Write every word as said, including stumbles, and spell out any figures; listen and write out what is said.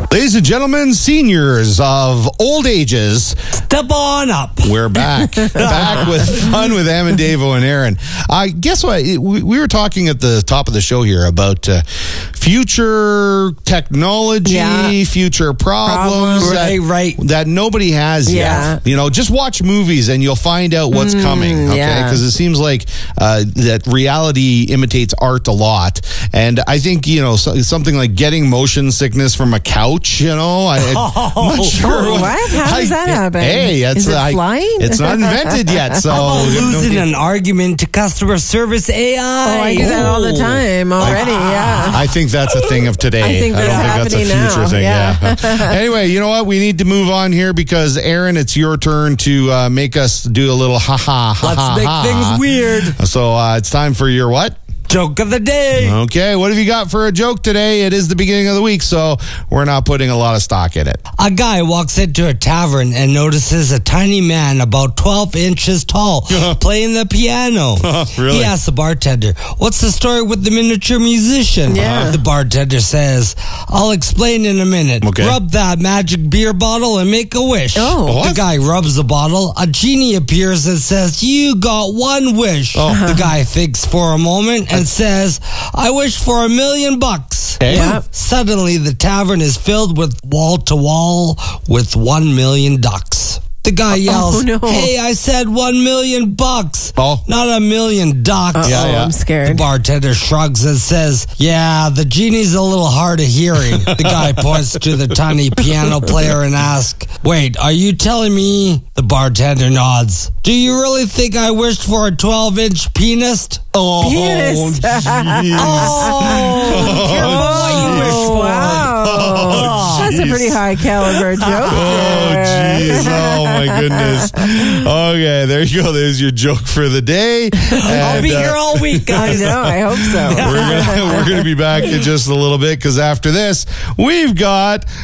Ladies and gentlemen, seniors of old ages, step on up. We're back. Back with fun with Em and Davo and Aaron. Uh, guess what? We, we were talking at the top of the show here about uh, future technology, yeah. future problems, problems. That, right, right. that nobody has yeah. yet. You know, just watch movies and you'll find out what's mm, coming, okay? Because yeah. it seems like uh, that reality imitates art a lot. And I think, you know, so, something like getting motion sickness from a couch, you know, I, I'm not sure. Oh, what? How does that happen? Hey, it's, Is it I, flying? it's not invented yet, so oh, losing an argument to customer service A I. Oh, I do that all the time already. I, yeah, I think that's a thing of today. I think that's I don't think that's a future now. thing. Yeah. yeah. Anyway, you know what? We need to move on here because Aaron, it's your turn to uh, make us do a little ha ha ha. Let's ha, make ha. things weird. So uh, it's time for your what? Joke of the day. Okay, what have you got for a joke today? It is the beginning of the week, so we're not putting a lot of stock in it. A guy walks into a tavern and notices a tiny man about twelve inches tall playing the piano. Really? He asks the bartender, "What's the story with the miniature musician?" Yeah. The bartender says, "I'll explain in a minute. Okay. Rub that magic beer bottle and make a wish." Oh. What? The guy rubs the bottle. A genie appears and says, "You got one wish." Oh. The guy thinks for a moment and says, "I wish for a million bucks." Okay. Yeah. Suddenly, the tavern is filled with wall to wall with one million ducks. The guy yells, Oh, no. "Hey, I said one million bucks, Oh. not a million ducks." Uh-oh, Yeah, yeah. I'm The scared. bartender shrugs and says, "Yeah, the genie's a little hard of hearing." The guy points to the tiny piano player and asks, "Wait, are you telling me?" The bartender nods. "Do you really think I wished for a twelve-inch penis?" Oh, Penis. geez. Oh, careful what you wish for. Wow. Oh, That's a jeez. pretty high caliber joke. Oh, there. jeez. Oh, my goodness. Okay, there you go. There's your joke for the day. I'll And, be uh, here all week, I guys. know. I hope so. We're gonna, we're gonna be back in just a little bit because after this, we've got